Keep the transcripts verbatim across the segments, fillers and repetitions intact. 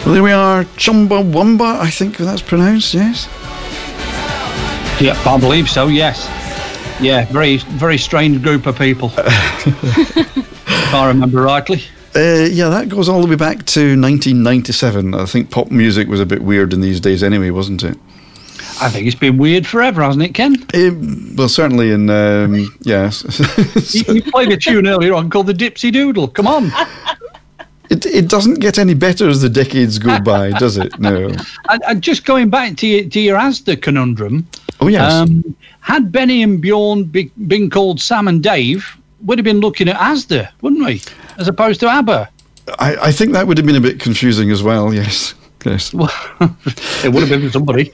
Well, there we are, Chumbawamba, I think that's pronounced, yes? Yeah, I believe so, yes. Yeah, very, very strange group of people. If I remember rightly. Uh, yeah, that goes all the way back to nineteen ninety-seven. I think pop music was a bit weird in these days anyway, wasn't it? I think it's been weird forever, hasn't it, Ken? Um, well, certainly in, um, yes. you, you played a tune earlier on called the Dipsy Doodle. Come on. It it doesn't get any better as the decades go by, does it? No. And, and just going back to your, to your Asda conundrum. Oh, yes. Um, had Benny and Bjorn be, been called Sam and Dave, we'd have been looking at Asda, wouldn't we? As opposed to ABBA. I, I think that would have been a bit confusing as well, yes. Yes. Well, it would have been for somebody.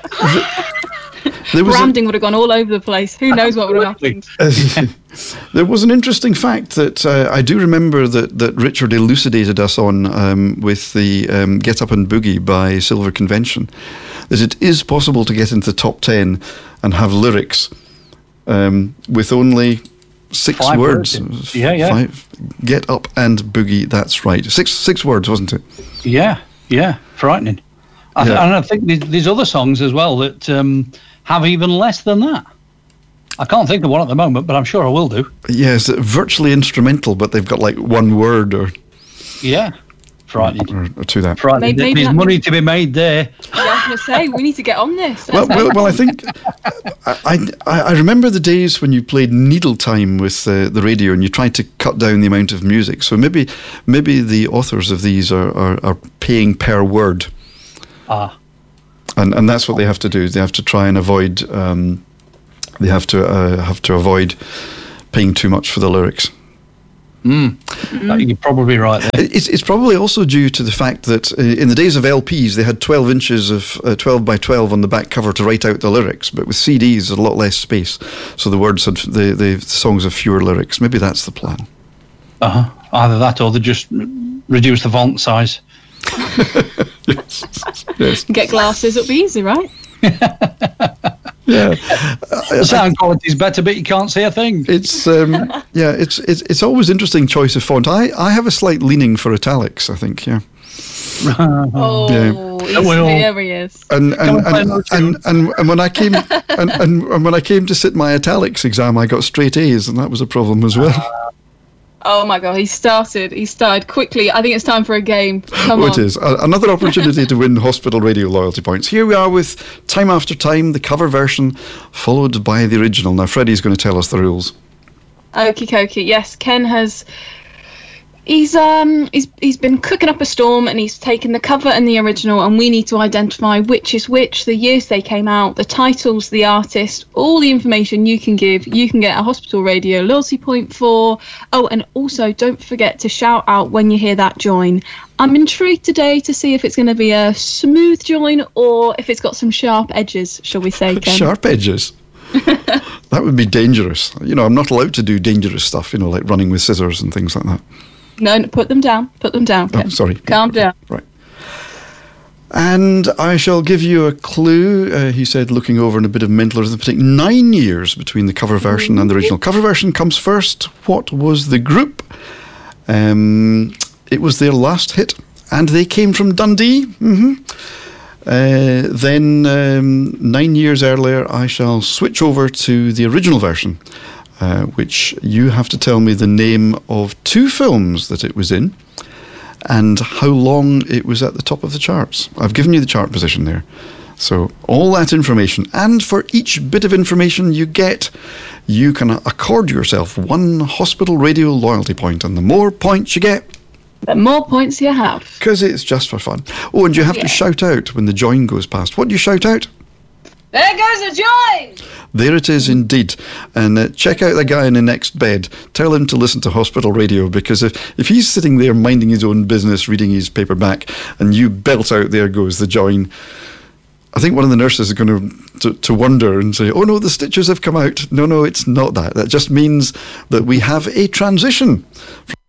There was Branding a, would have gone all over the place. Who knows what would have happened? Uh, there was an interesting fact that uh, I do remember that, that Richard elucidated us on um, with the um, Get Up and Boogie by Silver Convention, that it is possible to get into the top ten and have lyrics um, with only six Five words. words. Yeah, yeah. Five, Get Up and Boogie, that's right. Six six words, wasn't it? Yeah, yeah, frightening. I th- yeah. And I think there's, there's other songs as well that um, have even less than that. I can't think of one at the moment, but I'm sure I will do. Yes, virtually instrumental, but they've got like one word or... Yeah, frightening. Or, or to that. Frightening. Maybe, maybe there's money to be made there. Yeah, I was going to say, we need to get on this. Well, well, well, I think I, I I remember the days when you played needle time with uh, the radio and you tried to cut down the amount of music. So maybe maybe the authors of these are, are, are paying per word. Ah. And and that's what they have to do. They have to try and avoid. Um, they have to uh, have to avoid paying too much for the lyrics. Mm. Mm. You're probably right there. It's, it's probably also due to the fact that uh, in the days of L Ps, they had twelve inches of uh, twelve by twelve on the back cover to write out the lyrics. But with C Ds, there's a lot less space. So the words had, the, the songs have fewer lyrics. Maybe that's the plan. Uh-huh. Either that or they just reduce the font size. Yes. Yes. Get glasses, it'll be easy, right? Yeah. The sound quality is better, but you can't see a thing. It's um, yeah, it's it's it's always interesting choice of font. I, I have a slight leaning for italics, I think, yeah. Oh, yeah. he's, Well, there he is. And and and, and, and, and when I came and, and, and when I came to sit my italics exam, I got straight A's, and that was a problem as well. Oh my God, he started. He started quickly. I think it's time for a game. Come oh, on. It is. Uh, another opportunity to win Hospital Radio loyalty points. Here we are with Time After Time, the cover version, followed by the original. Now, Freddie's going to tell us the rules. Okie dokie. Yes, Ken has... He's um he's he's been cooking up a storm and he's taken the cover and the original, and we need to identify which is which, the years they came out, the titles, the artist, all the information you can give. You can get a Hospital Radio loyalty point for. Oh, and also don't forget to shout out when you hear that join. I'm intrigued today to see if it's going to be a smooth join or if it's got some sharp edges, shall we say, Ken? Sharp edges? That would be dangerous. You know, I'm not allowed to do dangerous stuff, you know, like running with scissors and things like that. No, no, put them down. Put them down. Oh, sorry. Calm down. Right. And I shall give you a clue. Uh, he said, looking over in a bit of mental arithmetic, nine years between the cover version and the original. Cover version comes first. What was the group? Um, it was their last hit, and they came from Dundee. Mm-hmm. Uh, then, um, nine years earlier, I shall switch over to the original version. Uh, which you have to tell me the name of two films that it was in and how long it was at the top of the charts. I've given you the chart position there. So all that information, and for each bit of information you get, you can accord yourself one Hospital Radio loyalty point, and the more points you get, the more points you have. Because it's just for fun. Oh, and you have yeah. to shout out when the join goes past. What do you shout out? There goes a join! There it is indeed. And uh, check out the guy in the next bed. Tell him to listen to Hospital Radio, because if, if he's sitting there minding his own business, reading his paperback, and you belt out, there goes the join, I think one of the nurses is going to, to, to wonder and say, oh no, the stitches have come out. No, no, it's not that. That just means that we have a transition.